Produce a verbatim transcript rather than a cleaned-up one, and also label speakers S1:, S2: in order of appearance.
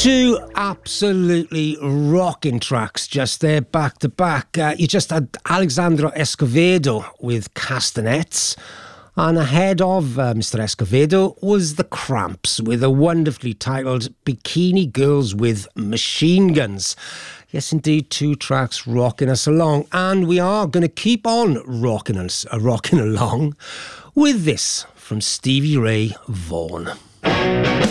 S1: Two absolutely rocking tracks just there, back to back. Uh, you just had Alexandra Escovedo with Castanets, and ahead of uh, Mister Escovedo was The Cramps with a wonderfully titled Bikini Girls with Machine Guns. Yes, indeed, two tracks rocking us along, and we are going to keep on rocking us, uh, rocking along with this from Stevie Ray Vaughan.